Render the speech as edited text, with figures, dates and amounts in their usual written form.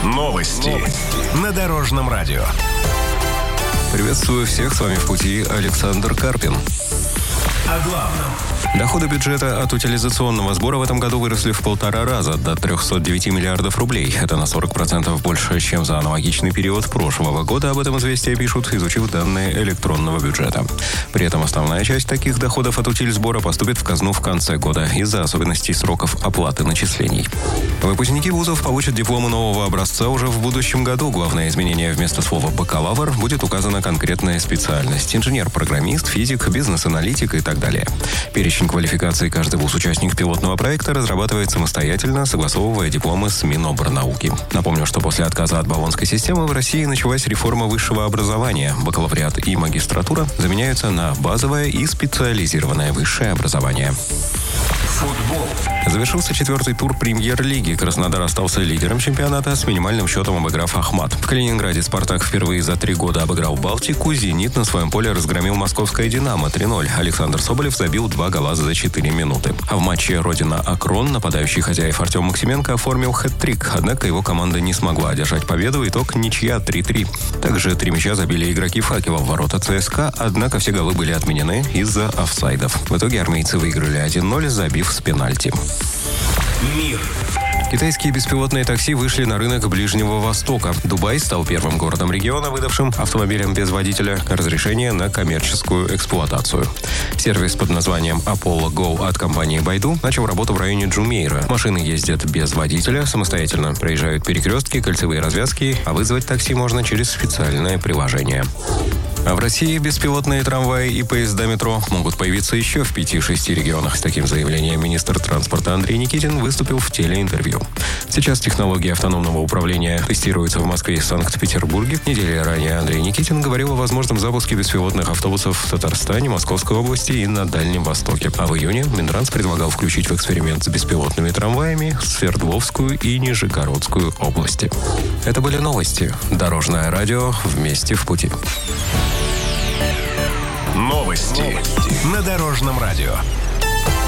Новости на Дорожном радио. Приветствую всех, с вами в пути Александр Карпин. О главном. Доходы бюджета от утилизационного сбора в этом году выросли в 1,5 раза, до 309 миллиардов рублей. Это на 40% больше, чем за аналогичный период прошлого года. Об этом «Известия» пишут, изучив данные электронного бюджета. При этом основная часть таких доходов от утильсбора поступит в казну в конце года из-за особенностей сроков оплаты начислений. Выпускники вузов получат дипломы нового образца уже в будущем году. Главное изменение: вместо слова «бакалавр» будет указана конкретная специальность: инженер, программист, физик, бизнес-аналитик и так далее. Перечень квалификаций каждый вуз-участник пилотного проекта разрабатывает самостоятельно, согласовывая дипломы с Минобрнауки. Напомню, что после отказа от Болонской системы в России началась реформа высшего образования. Бакалавриат и магистратура заменяются на базовое и специализированное высшее образование. Футбол. Завершился 4-й тур Премьер-лиги. Краснодар остался лидером чемпионата с минимальным счетом, обыграв Ахмат. В Калининграде «Спартак» впервые за 3 года обыграл «Балтику». «Зенит» на своем поле разгромил московское «Динамо» 3-0. Александр Соболев забил 2 гола за 4 минуты. А в матче «Родина-Акрон» нападающий хозяев Артем Максименко оформил хэт-трик. Однако его команда не смогла одержать победу. Итог ничья 3-3. Также 3 мяча забили игроки «Факела» в ворота ЦСКА. Однако все голы были отменены из-за офсайдов. В итоге армейцы выиграли 1-0, забив с пенальти. Мир. Китайские беспилотные такси вышли на рынок Ближнего Востока. Дубай стал первым городом региона, выдавшим автомобилям без водителя разрешение на коммерческую эксплуатацию. Сервис под названием Apollo Go от компании Baidu начал работу в районе Джумейра. Машины ездят без водителя, самостоятельно проезжают перекрестки, кольцевые развязки, а вызвать такси можно через специальное приложение. А в России беспилотные трамваи и поезда метро могут появиться еще в 5-6 регионах. С таким заявлением министр транспорта Андрей Никитин выступил в телеинтервью. Сейчас технологии автономного управления тестируются в Москве и Санкт-Петербурге. Неделю ранее Андрей Никитин говорил о возможном запуске беспилотных автобусов в Татарстане, Московской области и на Дальнем Востоке. А в июне Минтранс предлагал включить в эксперимент с беспилотными трамваями Свердловскую и Нижегородскую области. Это были новости. Дорожное радио. Вместе в пути. Новости на Дорожном радио.